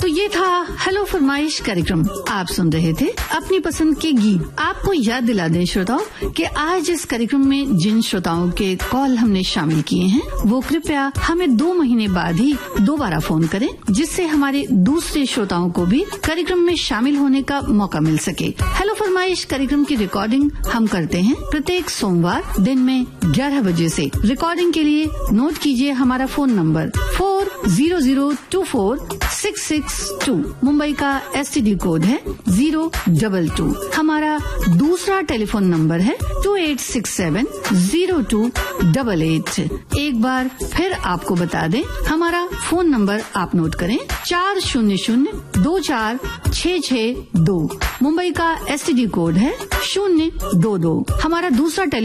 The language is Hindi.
तो ये था हेलो फरमाइश कार्यक्रम। आप सुन रहे थे अपनी पसंद के गीत। आपको याद दिला दें श्रोताओं कि आज इस कार्यक्रम में जिन श्रोताओं के कॉल हमने शामिल किए हैं वो कृपया हमें 2 महीने बाद ही दोबारा फोन करें, जिससे हमारे दूसरे श्रोताओं को भी कार्यक्रम में शामिल होने का मौका मिल सके। हेलो फरमाइश कार्यक्रम की रिकॉर्डिंग हम करते हैं प्रत्येक सोमवार दिन में 11 बजे से। रिकॉर्डिंग के लिए नोट कीजिए हमारा फोन नंबर 40024662। मुंबई का STD कोड है 022। हमारा दूसरा टेलीफोन नंबर है 28670288। एक बार फिर आपको बता दें, हमारा फोन नंबर आप नोट करें 40024662। मुंबई का STD कोड है 022। हमारा दूसरा